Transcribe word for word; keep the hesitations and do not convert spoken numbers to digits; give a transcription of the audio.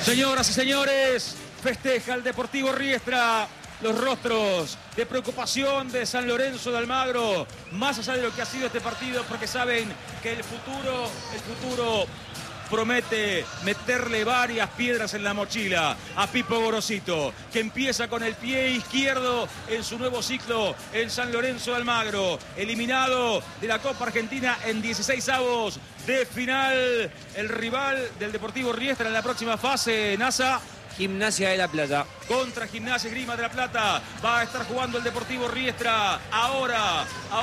Señoras y señores, festeja el Deportivo Riestra. Los rostros de preocupación de San Lorenzo de Almagro, más allá de lo que ha sido este partido, porque saben que el futuro, el futuro promete meterle varias piedras en la mochila a Pipo Gorosito, que empieza con el pie izquierdo en su nuevo ciclo en San Lorenzo de Almagro, eliminado de la Copa Argentina en dieciseisavos de final. El rival del Deportivo Riestra en la próxima fase, NASA, Gimnasia de La Plata. Contra Gimnasia Esgrima de La Plata va a estar jugando el Deportivo Riestra ahora.